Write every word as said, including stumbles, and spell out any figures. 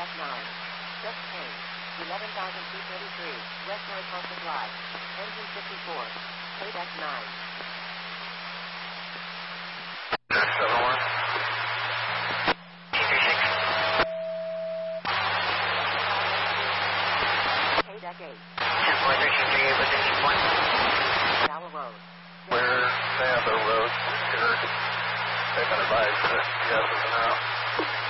Deck nine. Just change. eleven thousand two hundred thirty-three. West North Supply. Engine fifty-four. K-Deck nine. seven one. T thirty-six. K-Deck eight. ten four thirteen three eight with engine one. Tower Road. We're stay on the road. You're, they've been advised that yes is an out.